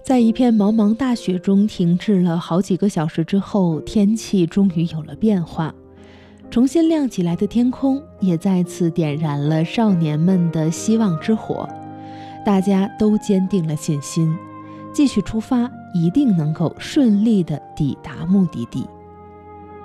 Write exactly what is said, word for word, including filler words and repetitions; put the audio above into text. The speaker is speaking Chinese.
在一片茫茫大雪中停滞了好几个小时之后，天气终于有了变化，重新亮起来的天空也再次点燃了少年们的希望之火。大家都坚定了信心，继续出发，一定能够顺利地抵达目的地。